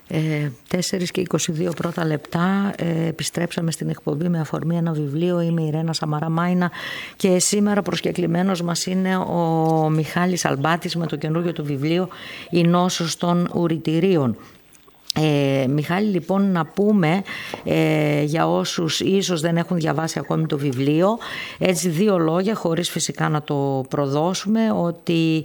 4 και 22 πρώτα λεπτά. Επιστρέψαμε στην εκπομπή με αφορμή ένα βιβλίο. Είμαι η Ρένα Σαμαρά Μάινα και σήμερα προσκεκλημένος μας είναι ο Μιχάλης Αλμπάτης με το καινούργιο του βιβλίο «Η νόσος των ουρητηρίων». Μιχάλη, λοιπόν, να πούμε για όσους ίσως δεν έχουν διαβάσει ακόμη το βιβλίο, έτσι 2 λόγια, χωρίς φυσικά να το προδώσουμε, ότι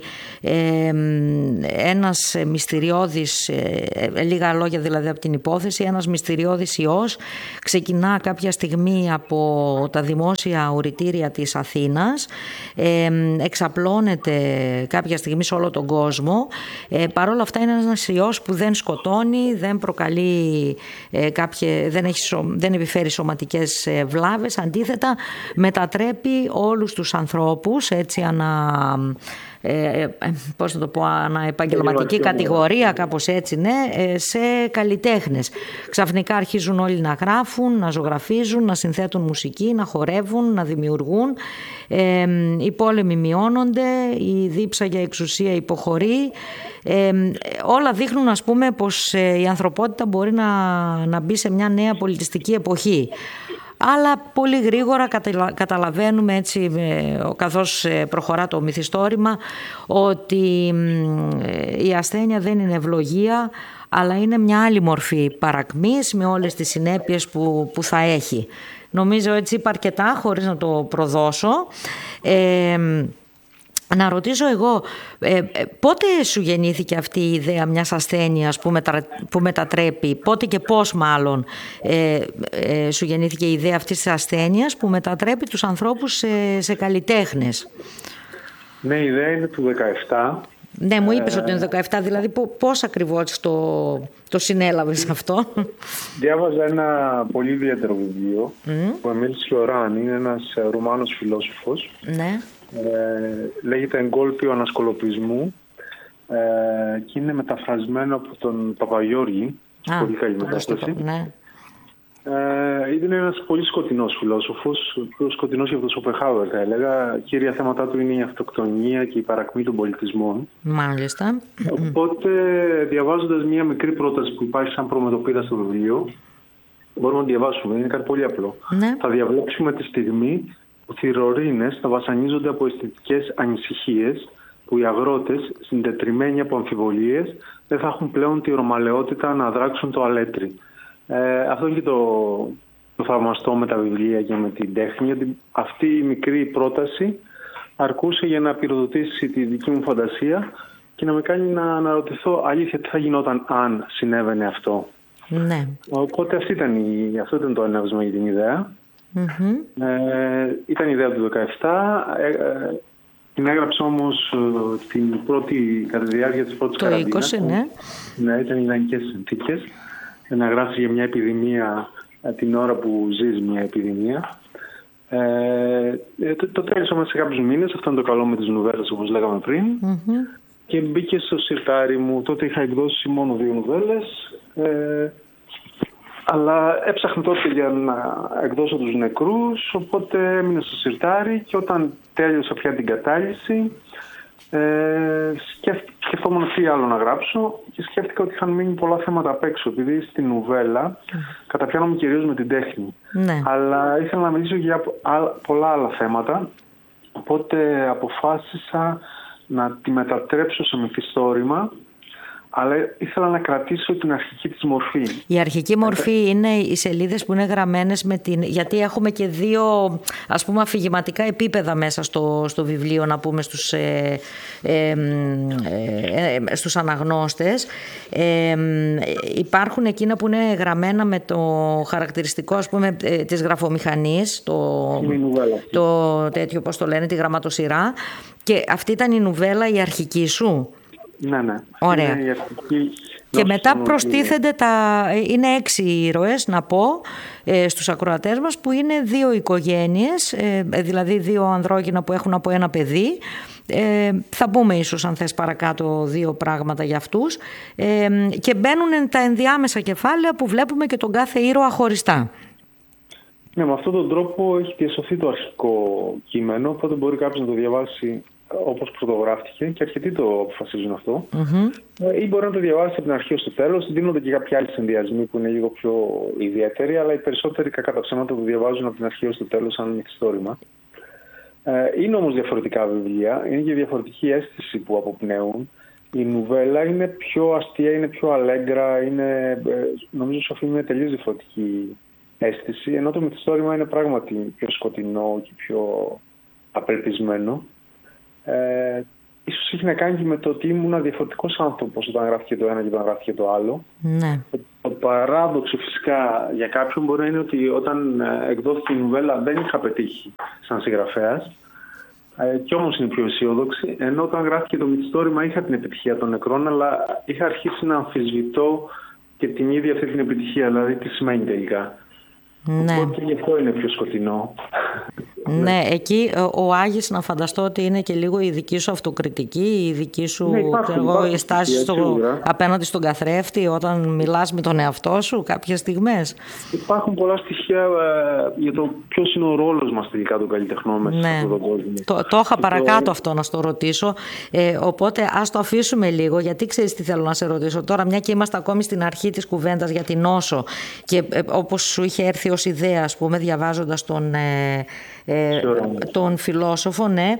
ένας μυστηριώδης, λίγα λόγια δηλαδή από την υπόθεση, ένας μυστηριώδης ιός ξεκινά κάποια στιγμή από τα δημόσια ουρητήρια της Αθήνας, εξαπλώνεται κάποια στιγμή σε όλο τον κόσμο. Παρόλα αυτά είναι ένας ιός που δεν σκοτώνει, δεν προκαλεί δεν επιφέρει σωματικές βλάβες, αντίθετα μετατρέπει όλους τους ανθρώπους, έτσι αναεπαγγελματική κατηγορία, κάπως έτσι, ναι, σε καλλιτέχνες. Ξαφνικά αρχίζουν όλοι να γράφουν, να ζωγραφίζουν, να συνθέτουν μουσική, να χορεύουν, να δημιουργούν. Οι πόλεμοι μειώνονται, η δίψα για εξουσία υποχωρεί. Όλα δείχνουν, ας πούμε, πως η ανθρωπότητα μπορεί να μπει σε μια νέα πολιτιστική εποχή. Αλλά πολύ γρήγορα καταλαβαίνουμε, έτσι, καθώς προχωρά το μυθιστόρημα, ότι η ασθένεια δεν είναι ευλογία, αλλά είναι μια άλλη μορφή παρακμής με όλες τις συνέπειες που θα έχει. Νομίζω έτσι είπα αρκετά χωρίς να το προδώσω. Να ρωτήσω εγώ, πότε σου γεννήθηκε αυτή η ιδέα μιας ασθένειας που μετατρέπει, πότε και πώς μάλλον σου γεννήθηκε η ιδέα αυτής της ασθένειας που μετατρέπει τους ανθρώπους σε καλλιτέχνες? Ναι, η ιδέα είναι του 17. Ναι, μου είπες ότι είναι 17, δηλαδή πώς ακριβώς το συνέλαβες αυτό? Διάβαζα ένα πολύ ιδιαίτερο βιβλίο, ο Εμίλ Σιοράν, είναι ένας Ρουμάνος φιλόσοφος. Ναι. Λέγεται «Εγκόλπιο ανασκολοπισμού» και είναι μεταφρασμένο από τον Παπαγιώργη. Πολύ καλή μετάφραση. Ναι. Είναι ένας πολύ σκοτεινός φιλόσοφος, πιο σκοτεινός και από τον Σοπενχάουερ, θα έλεγα. Κύρια θέματα του είναι η αυτοκτονία και η παρακμή των πολιτισμών. Μάλιστα. Οπότε, διαβάζοντας μία μικρή πρόταση που υπάρχει σαν προμετωπίδα στο βιβλίο, μπορούμε να διαβάσουμε, είναι κάτι πολύ απλό. Ναι. Θα διαβλέψουμε τη στιγμή που θυρωρίνες θα βασανίζονται από αισθητικές ανησυχίες, που οι αγρότες, συντετριμμένοι από αμφιβολίες, δεν θα έχουν πλέον τη ρωμαλαιότητα να δράξουν το αλέτρι. Αυτό είναι και το θαυμαστό με τα βιβλία και με την τέχνη, ότι αυτή η μικρή πρόταση αρκούσε για να πυροδοτήσει τη δική μου φαντασία και να με κάνει να αναρωτηθώ αλήθεια τι θα γινόταν αν συνέβαινε αυτό. Ναι. Οπότε αυτό ήταν το έναυσμα για την ιδέα. Ήταν η ιδέα του 17. Την έγραψα όμως κατά τη διάρκεια της πρώτης καραντίνας. Το 20, ναι. Ναι, ήταν ιδανικές συνθήκες. Να γράψεις για μια επιδημία την ώρα που ζεις μια επιδημία. Το τέλειωσα μέσα σε κάποιους μήνες. Αυτό είναι το καλό με τις νουβέλες, όπως λέγαμε πριν. Και μπήκε στο σιρτάρι μου. Τότε είχα εκδώσει μόνο 2 νουβέλες. Αλλά έψαχνα τότε για να εκδώσω τους νεκρούς, οπότε έμεινα στο σιρτάρι και όταν τέλειωσα πια την κατάλυση σκεφτόμουν τι άλλο να γράψω και σκέφτηκα ότι είχαν μείνει πολλά θέματα απ' έξω, επειδή στην νουβέλα καταπιάνομαι κυρίως με την τέχνη. Ναι. Αλλά ήθελα να μιλήσω για πολλά άλλα θέματα, οπότε αποφάσισα να τη μετατρέψω σε μυθιστόρημα, αλλά ήθελα να κρατήσω την αρχική της μορφή. Η αρχική μορφή είναι οι σελίδες που είναι γραμμένες γιατί έχουμε και 2, ας πούμε, αφηγηματικά επίπεδα μέσα στο βιβλίο, να πούμε στους αναγνώστες. Υπάρχουν εκείνα που είναι γραμμένα με το χαρακτηριστικό, ας πούμε, της γραφομηχανής, το τέτοιο, πώς το λένε, τη γραμματοσυρά. Και αυτή ήταν η νουβέλα η αρχική σου? Ναι. Ωραία. Και μετά προστίθενται είναι 6 ήρωες, να πω, στους ακροατές μας, που είναι 2 οικογένειες, δηλαδή 2 ανδρόγυνα που έχουν από ένα παιδί. Θα πούμε ίσως, αν θες, παρακάτω 2 πράγματα για αυτούς. Και μπαίνουν τα ενδιάμεσα κεφάλαια που βλέπουμε και τον κάθε ήρωα χωριστά. Ναι, με αυτόν τον τρόπο έχει διασωθεί το αρχικό κείμενο, οπότε μπορεί κάποιος να το διαβάσει όπως πρωτογράφτηκε και αρκετοί το αποφασίζουν αυτό. Ή μπορεί να το διαβάσει από την αρχή ως το τέλος. Δίνονται και κάποιοι άλλοι συνδυασμοί που είναι λίγο πιο ιδιαίτεροι, αλλά οι περισσότεροι κακά τα ψέματα το διαβάζουν από την αρχή ως το τέλος σαν μυθιστόρημα. Είναι όμως διαφορετικά βιβλία, είναι και διαφορετική αίσθηση που αποπνέουν. Η νουβέλα είναι πιο αστεία, είναι πιο αλέγκρα, νομίζω σου αφήνει μια τελείως διαφορετική αίσθηση, ενώ το μυθιστόρημα είναι πράγματι πιο σκοτεινό και πιο απελπισμένο. Ίσως έχει να κάνει και με το ότι ήμουν διαφορετικός άνθρωπος όταν γράφτηκε το ένα και όταν γράφτηκε το άλλο. Ναι. Το παράδοξο φυσικά για κάποιον μπορεί να είναι ότι όταν εκδόθηκε η νουβέλα δεν είχα πετύχει σαν συγγραφέας, κι όμως είναι πιο αισιόδοξη, ενώ όταν γράφτηκε το μυθιστόρημα είχα την επιτυχία των νεκρών, αλλά είχα αρχίσει να αμφισβητώ και την ίδια αυτή την επιτυχία, δηλαδή τι σημαίνει τελικά. Ναι. Οπότε γι' αυτό είναι πιο σκοτεινό. Ναι, εκεί ο Άγης να φανταστώ ότι είναι και λίγο η δική σου αυτοκριτική, η δική σου η στάση απέναντι στον καθρέφτη όταν μιλάς με τον εαυτό σου κάποιες στιγμές. Υπάρχουν πολλά στοιχεία για το ποιος είναι ο ρόλος μας τελικά των καλλιτεχνών μέσα σε αυτόν τον κόσμο. Το είχα παρακάτω αυτό να στο ρωτήσω, οπότε ας το αφήσουμε λίγο, γιατί ξέρεις τι θέλω να σε ρωτήσω τώρα, μια και είμαστε ακόμη στην αρχή της κουβέντας για την νόσο και όπως σου είχε έρθει ως ιδέα, ας πούμε, διαβάζοντας τον φιλόσοφο, ναι.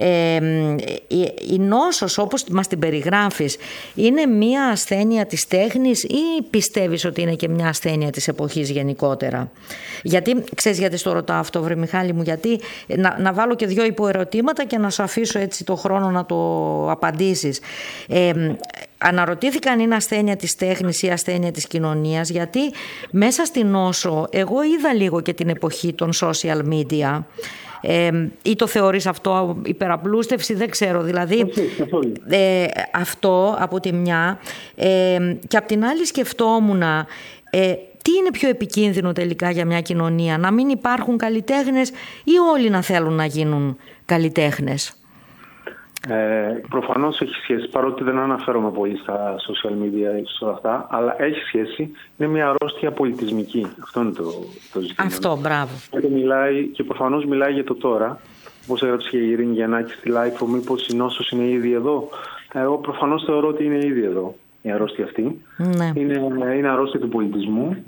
Η νόσος όπως μας την περιγράφεις είναι μια ασθένεια της τέχνης ή πιστεύεις ότι είναι και μια ασθένεια της εποχής γενικότερα? Γιατί, ξέρεις γιατί στο ρωτάω αυτό, βρε Μιχάλη μου, γιατί να βάλω και 2 υποερωτήματα και να σου αφήσω έτσι το χρόνο να το απαντήσεις. Αναρωτήθηκα αν είναι ασθένεια της τέχνης ή ασθένεια της κοινωνίας, γιατί μέσα στην νόσο εγώ είδα λίγο και την εποχή των social media. Ή το θεωρείς αυτό υπεραπλούστευση, δεν ξέρω, δηλαδή αυτό από τη μια, και από την άλλη σκεφτόμουν τι είναι πιο επικίνδυνο τελικά για μια κοινωνία, να μην υπάρχουν καλλιτέχνες ή όλοι να θέλουν να γίνουν καλλιτέχνες? Προφανώς έχει σχέση, παρότι δεν αναφέρομαι πολύ στα social media σε όλα αυτά, αλλά έχει σχέση. Είναι μια αρρώστια πολιτισμική. Αυτό είναι το ζήτημα. Αυτό, μπράβο. Και προφανώς μιλάει για το τώρα. Όπως έγραψε και η Ειρήνη Γιαννάκη στη Λάιφο, μήπως η νόσος είναι ήδη εδώ? Εγώ προφανώς θεωρώ ότι είναι ήδη εδώ η αρρώστια αυτή. Ναι. Είναι αρρώστια του πολιτισμού.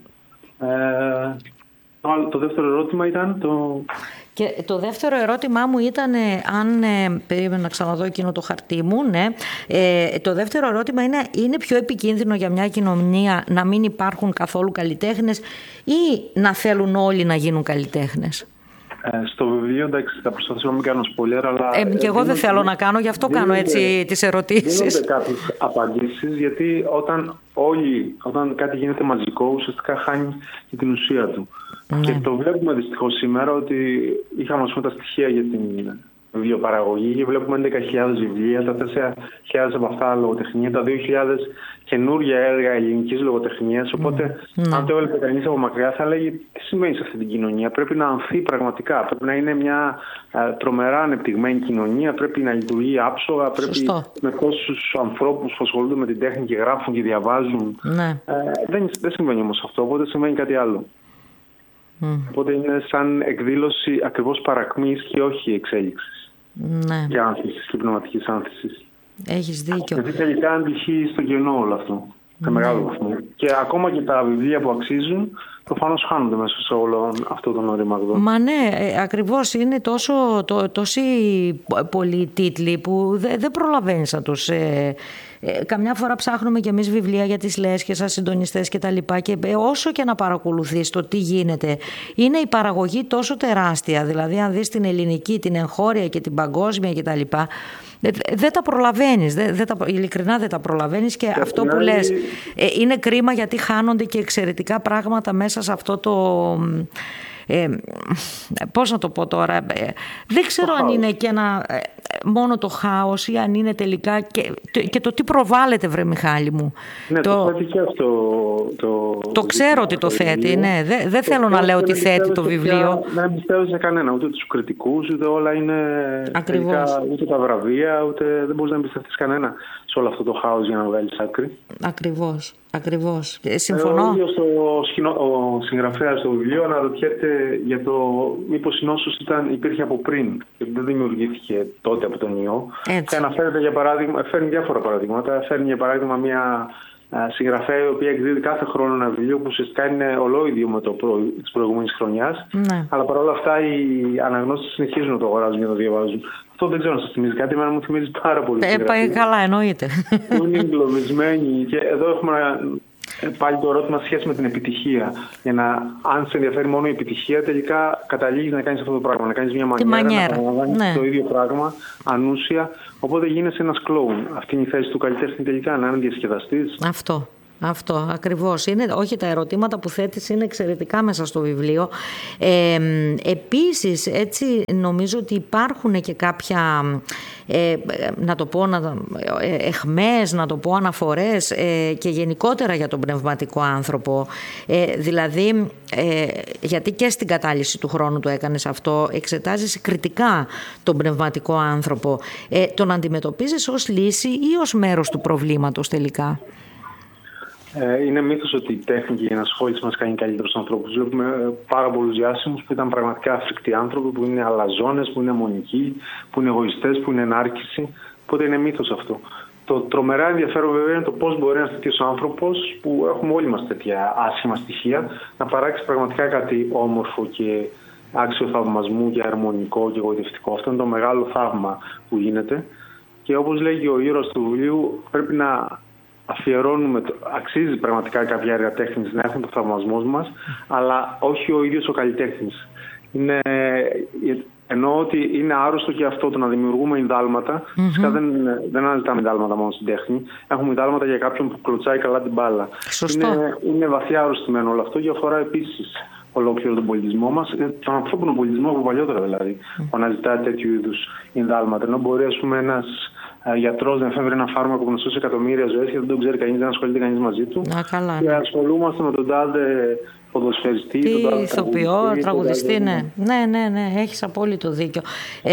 Το δεύτερο ερώτημα ήταν Και το δεύτερο ερώτημά μου ήταν αν... περίμενα να ξαναδώ εκείνο το χαρτί μου, ναι. Το δεύτερο ερώτημα είναι πιο επικίνδυνο για μια κοινωνία να μην υπάρχουν καθόλου καλλιτέχνες ή να θέλουν όλοι να γίνουν καλλιτέχνες? Στο βιβλίο, εντάξει, θα προσπαθήσω να μην κάνω spoiler, αλλά... και εγώ δεν θέλω να κάνω, γι' αυτό κάνω έτσι τις ερωτήσεις. Δίνονται κάποιες απαντήσεις, γιατί όταν κάτι γίνεται μαζικό, ουσιαστικά χάνει και την ουσία του. Ναι. Και το βλέπουμε δυστυχώς σήμερα, ότι είχαμε τα στοιχεία για την βιβλιοπαραγωγή και βλέπουμε 11.000 βιβλία, τα 4.000 από αυτά λογοτεχνία, τα 2.000 καινούργια έργα ελληνικής λογοτεχνίας. Οπότε, αν το έβλεπε κανείς από μακριά, θα λέγει τι σημαίνει σε αυτή την κοινωνία. Πρέπει να ανθεί πραγματικά. Πρέπει να είναι μια τρομερά ανεπτυγμένη κοινωνία. Πρέπει να λειτουργεί άψογα. Πρέπει με τόσους ανθρώπους που ασχολούνται με την τέχνη και γράφουν και διαβάζουν. Ναι. Δεν συμβαίνει όμως αυτό. Οπότε συμβαίνει κάτι άλλο. Οπότε είναι σαν εκδήλωση ακριβώς παρακμής και όχι εξέλιξης. Ναι. Και άνθησης και πνευματικής άνθησης. Έχεις δίκιο. Γιατί τελικά αντυχεί στο κενό όλο αυτό. Σε μεγάλο βαθμό. Και ακόμα και τα βιβλία που αξίζουν προφανώς χάνονται μέσα σε όλο αυτό τον οριμαγδό. Μα ναι, ακριβώς, είναι τόσοι πολλοί τίτλοι που δεν προλαβαίνεις να τους... καμιά φορά ψάχνουμε κι εμείς βιβλία για τις λέσχες, σαν συντονιστές και τα λοιπά, και όσο και να παρακολουθείς το τι γίνεται, είναι η παραγωγή τόσο τεράστια. Δηλαδή αν δεις την ελληνική, την εγχώρια και την παγκόσμια και τα λοιπά, δεν τα προλαβαίνεις, ειλικρινά δεν τα προλαβαίνεις, και αυτό που λες είναι κρίμα, γιατί χάνονται και εξαιρετικά πράγματα μέσα σε αυτό το... πώς να το πω τώρα, δεν ξέρω αν είναι και μόνο το χάος ή αν είναι τελικά και το τι προβάλλεται, βρε Μιχάλη μου. Ναι, το θέτει και αυτό Το ξέρω ότι το θέτει, ναι. Δεν θέλω να λέω ότι θέτει το βιβλίο. Δεν εμπιστεύεσαι σε κανένα, ούτε τους κριτικούς, ούτε όλα είναι τελικά, ούτε τα βραβεία, ούτε δεν μπορείς να εμπιστευτείς κανένα σε όλο αυτό το χάος για να βγάλεις άκρη. Ακριβώς. Συμφωνώ. Ο ίδιος ο συγγραφέας του βιβλίου αναρωτιέται για το μήπως η νόσος υπήρχε από πριν, γιατί δεν δημιουργήθηκε τότε από τον ιό. Και αναφέρεται για παράδειγμα, φέρνει διάφορα παραδείγματα. Φέρνει για παράδειγμα μια συγγραφέα η οποία εκδίδει κάθε χρόνο ένα βιβλίο που ουσιαστικά είναι ολόιδιο με το της προηγούμενης χρονιάς. Ναι. Αλλά παρόλα αυτά οι αναγνώστες συνεχίζουν να το αγοράζουν και να το διαβάζουν. Αυτό δεν ξέρω να σας θυμίζει κάτι, εμένα μου θυμίζει πάρα πολύ. Καλά, εννοείται. Που είναι εγκλωβισμένοι. Και εδώ έχουμε πάλι το ερώτημα σχέση με την επιτυχία. Για να, αν σε ενδιαφέρει μόνο η επιτυχία, τελικά καταλήγεις να κάνεις αυτό το πράγμα. Να κάνεις μια μανιέρα, να κάνεις το ίδιο πράγμα, ανούσια. Οπότε γίνεσαι ένας κλόουν. Αυτή είναι η θέση του καλλιτέχνη τελικά, να είναι διασκεδαστής. Αυτό ακριβώς είναι. Όχι, τα ερωτήματα που θέτεις είναι εξαιρετικά μέσα στο βιβλίο. Επίσης, έτσι νομίζω ότι υπάρχουν και κάποια εχμές, να το πω αναφορές και γενικότερα για τον πνευματικό άνθρωπο. Δηλαδή, γιατί και στην κατάλυση του χρόνου το έκανες αυτό, εξετάζεις κριτικά τον πνευματικό άνθρωπο. Τον αντιμετωπίζεις ως λύση ή ως μέρος του προβλήματος τελικά? Είναι μύθος ότι η τέχνη και η ενασχόληση μας κάνει καλύτερους ανθρώπους. Βλέπουμε πάρα πολλούς διάσημους που ήταν πραγματικά φρικτοί άνθρωποι, που είναι αλαζόνες, που είναι μονικοί, που είναι εγωιστές, που είναι ενάρκηση. Οπότε είναι μύθος αυτό. Το τρομερά ενδιαφέρον βέβαια είναι το πώς μπορεί ένας τέτοιος άνθρωπος, που έχουμε όλοι μας τέτοια άσχημα στοιχεία, να παράξει πραγματικά κάτι όμορφο και άξιο θαυμασμού και αρμονικό και εγωιτευτικό. Αυτό είναι το μεγάλο θαύμα που γίνεται. Και όπως λέγει ο ήρωας του βιβλίου, πρέπει να αφιερώνουμε, αξίζει πραγματικά κάποια έργα τέχνης να έχουν το θαυμασμό μας, αλλά όχι ο ίδιος ο καλλιτέχνης. Εννοώ ότι είναι άρρωστο και αυτό το να δημιουργούμε ινδάλματα. Φυσικά δεν αναζητάμε ινδάλματα μόνο στην τέχνη. Έχουμε ινδάλματα για κάποιον που κλωτσάει καλά την μπάλα. Είναι βαθιά αρρωστημένο όλο αυτό και αφορά επίσης ολόκληρο τον πολιτισμό μας, τον ανθρώπινο πολιτισμό από παλιότερα δηλαδή, που αναζητά τέτοιου είδους ινδάλματα. Ενώ μπορεί, ας πούμε, ένας γιατρός να εφεύρει ένα φάρμακο που να σώσει εκατομμύρια ζωές και δεν τον ξέρει κανείς, δεν ασχολείται κανείς μαζί του. Και ασχολούμαστε με τον τάδε ποδοσφαιριστή, τον ηθοποιό, τραγουδιστή. Ναι, έχεις απόλυτο δίκιο.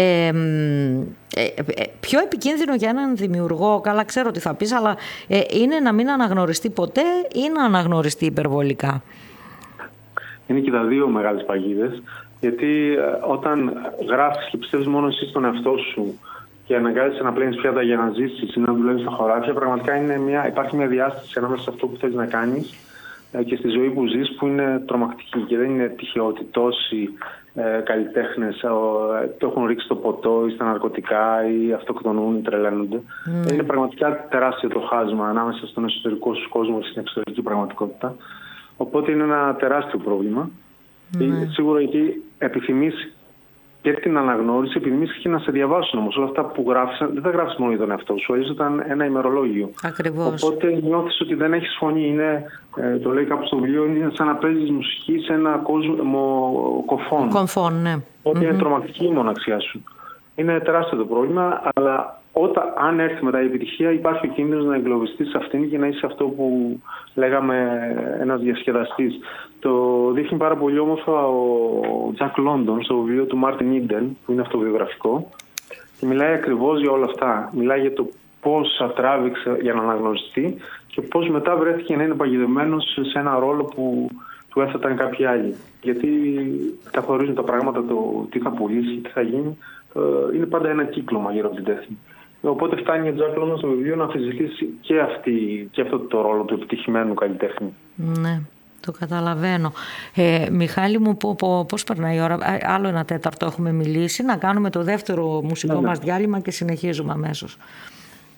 Πιο επικίνδυνο για έναν δημιουργό, καλά ξέρω τι θα πεις, αλλά είναι να μην αναγνωριστεί ποτέ ή να αναγνωριστεί υπερβολικά? Είναι και τα δύο μεγάλες παγίδες, γιατί όταν γράφεις και πιστεύεις μόνο εσύ στον εαυτό σου και αναγκάζεσαι να πλένεις πιάτα για να ζήσεις ή να δουλεύεις στα χωράφια, πραγματικά υπάρχει μια διάσταση ανάμεσα σε αυτό που θέλεις να κάνεις και στη ζωή που ζεις, που είναι τρομακτική. Και δεν είναι τυχαίο ότι τόσοι καλλιτέχνες το έχουν ρίξει στο ποτό ή στα ναρκωτικά ή αυτοκτονούν ή τρελαίνονται. Είναι πραγματικά τεράστιο το χάσμα ανάμεσα στον εσωτερικό σου κόσμο και στην εξωτερική πραγματικότητα. Οπότε είναι ένα τεράστιο πρόβλημα. Σίγουρα γιατί επιθυμείς και την αναγνώριση, επιθυμείς και να σε διαβάσουν όμως. Όλα αυτά που γράφεις, δεν θα γράφεις μόνο για τον εαυτό σου, αλλιώς ήταν ένα ημερολόγιο. Ακριβώς. Οπότε νιώθεις ότι δεν έχεις φωνή. Το λέει κάπου στο βιβλίο, είναι σαν να παίζεις μουσική σε ένα κόσμο κοφών. Ναι. Οπότε είναι τρομακτική η μοναξιά σου. Είναι τεράστιο το πρόβλημα, αλλά αν έρθει μετά η επιτυχία, υπάρχει ο κίνδυνος να εγκλωβιστείς σε αυτήν και να είσαι αυτό που λέγαμε ένας διασκεδαστής. Το δείχνει πάρα πολύ όμορφα ο Τζακ Λόντον στο βιβλίο του Μάρτιν Ίντεν, που είναι αυτοβιογραφικό, και μιλάει ακριβώς για όλα αυτά. Μιλάει για το πώς τράβηξε για να αναγνωριστεί και πώς μετά βρέθηκε να είναι παγιδευμένος σε ένα ρόλο που του έθεταν κάποιοι άλλοι. Γιατί καθορίζουν τα πράγματα, το τι θα πουλήσει, τι θα γίνει. Είναι πάντα ένα κύκλωμα γύρω από την τέχνη. Οπότε φτάνει ο Τζακ Λόντον στο βιβλίο να αμφισβητήσει και αυτό το ρόλο του επιτυχημένου καλλιτέχνη. Ναι, το καταλαβαίνω. Μιχάλη μου, πώς περνάει η ώρα? Άλλο 1/4 έχουμε μιλήσει. Να κάνουμε το δεύτερο μουσικό μας διάλειμμα και συνεχίζουμε αμέσως.